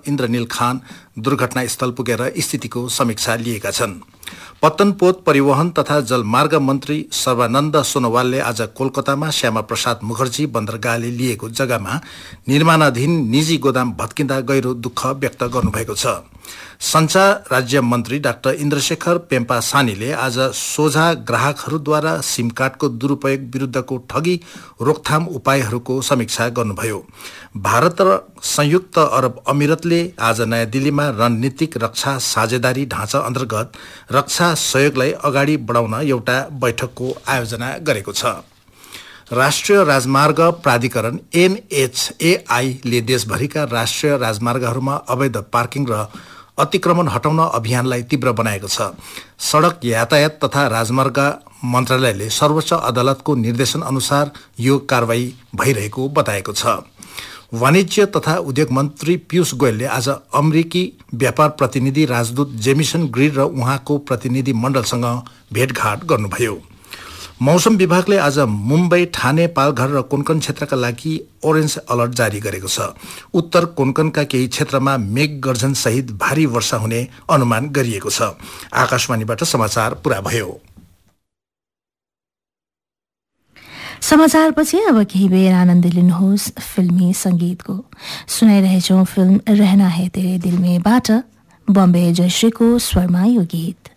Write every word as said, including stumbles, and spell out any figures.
इन्द्रनील खान दुर्घटनास्थल पुगेर स्थितिको समीक्षा लिएका छन्। पत्तनपोत परिवहन तथा जलमार्ग मन्त्री सर्वानन्द सोनोवालले आज कोलकातामा श्यामा प्रसाद मुखर्जी बन्दरगाहले लिएको जग्गामा निर्माणाधीन निजी गोदाम भत्किँदा गहिरो दुःख व्यक्त गर्नुभएको छ। संचार राज्य मन्त्री डाक्टर इन्द्रशेखर पेम्पा सानीले आज सोझा ग्राहकहरूद्वारा सिम कार्डको दुरूपयोग विरुद्धको ठगी रोकथाम उपायहरूको समीक्षा गर्नुभयो। भारत र संयुक्त अरब अमिरतले आज नयाँ दिल्लीमा रणनीतिक रक्षा साझेदारी ढाँचा अन्तर्गत रक्षा सहयोगलाई अगाडि बढाउन एउटा बैठकको आयोजना गरेको छ। राष्ट्रिय राजमार्ग प्राधिकरण एनएचएआई ले देशभरिका राष्ट्रिय राजमार्गहरूमा अवैध पार्किङ र अतिक्रमण हटाउन अभियानलाई तीव्र बनाएको छ। सड़क यातायात तथा राजमार्ग मन्त्रालयले सर्वोच्च अदालतको निर्देशन अनुसार यो कारवाही भइरहेको बताएको छ। वाणिज्य तथा उद्योग मन्त्री पीयूष गोयलले आज अमेरिकी व्यापार प्रतिनिधि राजदूत जेमिसन ग्रिड र उहाँको प्रतिनिधि मण्डलसँग भेटघाट गर्नुभयो। मौसम विभागले आज मुम्बई, ठाणे, पालघर र कोंकण क्षेत्रका लागि ओरेन्ज अलर्ट जारी गरेको छ। उत्तर कोंकणका केही क्षेत्रमा मेघ गर्जन सहित भारी वर्षा हुने अनुमान गरिएको छ। आकाशवाणीबाट समाचार पूरा भयो। समाचारपछि अब केही बेर आनन्द लिनुहोस् फिल्मी संगीतको। सुनाइरहेछौं फिल्म रहना है तेरे दिल में बाट बम्बे जयश्रीको स्वरमा यो गीत।